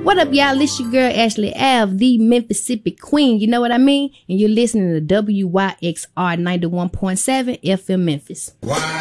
What up, y'all? It's your girl, Ashley Ave, the Mississippi Queen. You know what I mean? And you're listening to WYXR 91.7 FM Memphis.